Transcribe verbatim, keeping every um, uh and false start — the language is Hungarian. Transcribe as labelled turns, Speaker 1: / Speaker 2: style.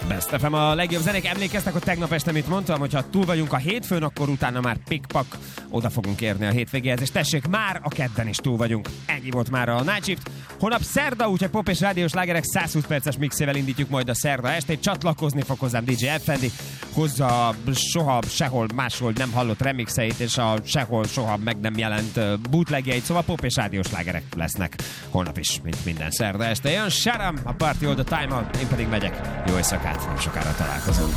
Speaker 1: Best ef em a legjobb zenék. Emlékeztek, hogy tegnap este mit mondtam, hogyha túl vagyunk a hétfőn, akkor utána már pikpak oda fogunk érni a hétvégéhez, és tessék, már a kedden is túl vagyunk. Ennyi volt már a Night Shift. Holnap szerda, úgyhogy pop és rádiós slágerek száz húsz perces mixével indítjuk majd a szerda estét. Csatlakozni fog hozzám dé dzsé Effendi, hozza soha sehol máshol nem hallott remixeit, és a sehol soha meg nem jelent bootlegjeit, szóval pop és rádiós slágerek lesznek holnap is, mint minden szerda este. Jön Sharam, a Party All The Time-al, én pedig megyek. Jó éjszakát, nem sokára találkozunk.